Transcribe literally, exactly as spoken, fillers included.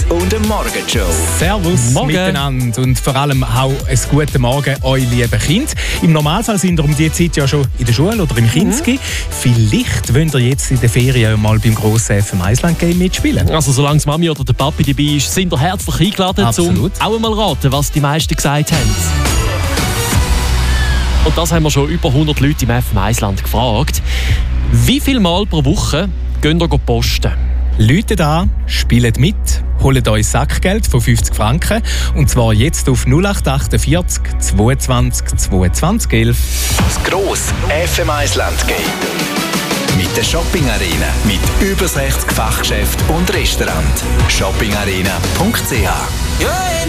und der Morgenshow. Servus Morgen. miteinander und vor allem auch ein guten Morgen euch lieben Kinder. Im Normalfall sind ihr um diese Zeit ja schon in der Schule oder im Kinski. Mhm. Vielleicht wollt ihr jetzt in der Ferien mal beim grossen F M Island Game mitspielen. Also solange Mami oder der Papi dabei ist, sind ihr herzlich eingeladen, um auch einmal raten, was die meisten gesagt haben. Und das haben wir schon über hundert Leute im F M Island gefragt. Wie viel Mal pro Woche gehen ihr posten? Läutet an, spielt mit, holt euch Sackgeld von fünfzig Franken und zwar jetzt auf null acht achtundvierzig zweiundzwanzig zweiundzwanzig elf. Das grosse F M Island Game. Mit der Shopping Arena. Mit über sechzig Fachgeschäften und Restaurants. shopping arena punkt c h. Yeah!